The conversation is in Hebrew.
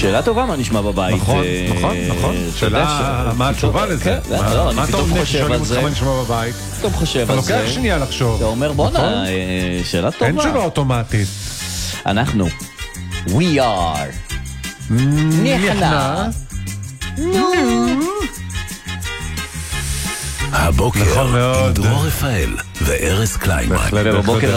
שאלה טובה, מה נשמע בבית? נכון. שאלה, מה התשובה לזה? מה אתה אומר ששואלים אותך מה נשמע בבית? אתה חושב על זה. אתה לוקח שנייה לחשוב. אתה אומר, בונה, שאלה טובה. אין תשובה אוטומטית. אנחנו. We are. נכנע. הבוקר עם דרור רפאל וארז קליינמן. בבוקר